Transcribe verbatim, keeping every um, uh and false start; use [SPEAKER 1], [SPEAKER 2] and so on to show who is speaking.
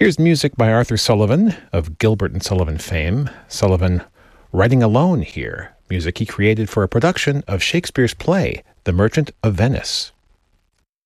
[SPEAKER 1] Here's music by Arthur Sullivan of Gilbert and Sullivan fame. Sullivan writing alone here, music he created for a production of Shakespeare's play, The Merchant of Venice.